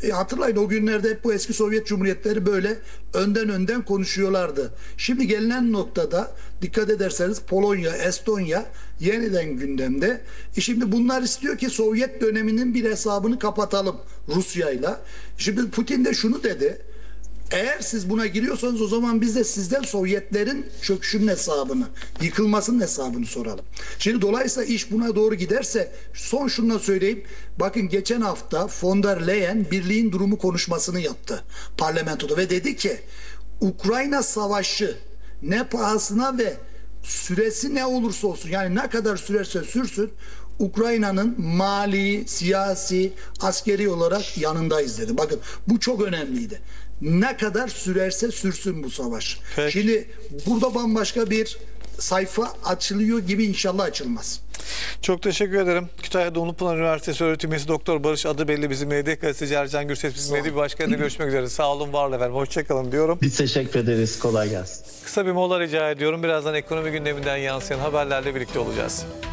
Hatırlayın, o günlerde hep bu eski Sovyet Cumhuriyetleri böyle önden konuşuyorlardı. Şimdi gelinen noktada dikkat ederseniz Polonya, Estonya yeniden gündemde. Şimdi bunlar istiyor ki Sovyet döneminin bir hesabını kapatalım Rusya'yla. Şimdi Putin de şunu dedi: eğer siz buna giriyorsanız o zaman biz de sizden Sovyetlerin çöküşünün hesabını, yıkılmasının hesabını soralım. Şimdi dolayısıyla iş buna doğru giderse, son şunu da söyleyeyim. Bakın, geçen hafta von der Leyen birliğin durumu konuşmasını yaptı parlamentoda ve dedi ki Ukrayna savaşı ne pahasına ve süresi ne olursa olsun, yani ne kadar sürerse sürsün, Ukrayna'nın mali, siyasi, askeri olarak yanındayız dedi. Bakın, bu çok önemliydi. Ne kadar sürerse sürsün bu savaş. Peki. Şimdi burada bambaşka bir sayfa açılıyor gibi, inşallah açılmaz. Çok teşekkür ederim. Kütahya'da Unupınar Üniversitesi öğretim üyesi Doktor Barış adı belli bizim Medyek Gazeteci Ercan Gürses bizim Medya Başkanı'nda görüşmek üzere. Sağ olun, var olun efendim. Hoşçakalın diyorum. Biz teşekkür ederiz. Kolay gelsin. Kısa bir mola rica ediyorum. Birazdan ekonomi gündeminden yansıyan haberlerle birlikte olacağız.